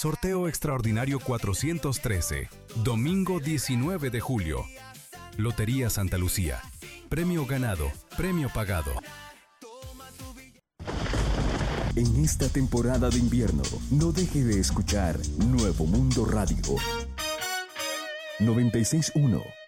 Sorteo extraordinario 413, domingo 19 de julio. Lotería Santa Lucía. Premio ganado, premio pagado. En esta temporada de invierno, no deje de escuchar Nuevo Mundo Radio 96.1.